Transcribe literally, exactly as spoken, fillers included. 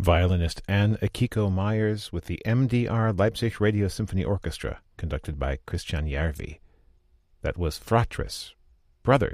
Violinist Anne Akiko Myers with the M D R Leipzig Radio Symphony Orchestra, conducted by Christian Järvi. That was Fratres, Brothers.